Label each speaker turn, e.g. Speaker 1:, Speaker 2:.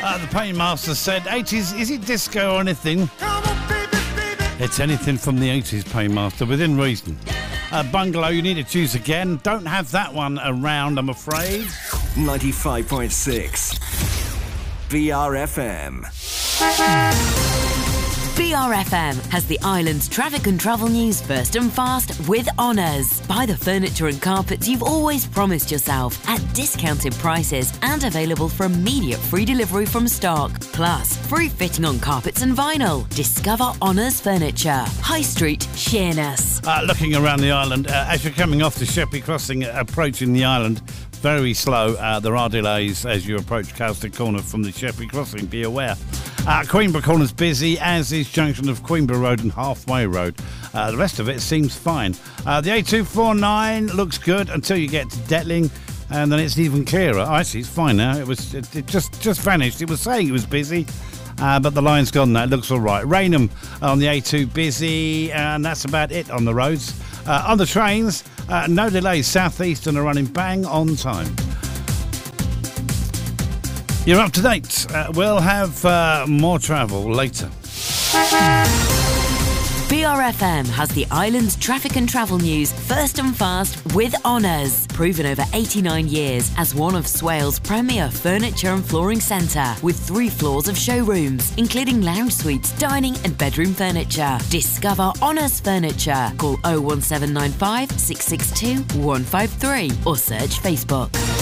Speaker 1: The Paymaster said, 80s, is it disco or anything? It's anything from the 80s, Paymaster, within reason. Bungalow, you need to choose again. Don't have that one around, I'm afraid.
Speaker 2: 95.6 BRFM.
Speaker 3: BRFM has the island's traffic and travel news first and fast with Honours. Buy the furniture and carpets you've always promised yourself at discounted prices and available for immediate free delivery from stock. Plus, free fitting on carpets and vinyl. Discover Honours Furniture. High Street, Sheerness.
Speaker 1: Looking around the island, as you're coming off the Sheppey Crossing, approaching the island, very slow. There are delays as you approach Castle Corner from the Sheppey Crossing. Be aware. Queenborough Corner's busy, as is junction of Queenborough Road and Halfway Road. The rest of it seems fine. The A249 looks good until you get to Detling, and then it's even clearer. Oh, actually, it's fine now. It just vanished. It was saying it was busy, but the line's gone now. It looks all right. Rainham on the A2 busy, and that's about it on the roads. On the trains, no delays. Southeastern are running bang on time. You're up to date. We'll have more travel later.
Speaker 3: BRFM has the island's traffic and travel news first and fast with Honours. Proven over 89 years as one of Swales' premier furniture and flooring centre, with 3 floors of showrooms, including lounge suites, dining and bedroom furniture. Discover Honours Furniture. Call 01795 662 153 or search Facebook.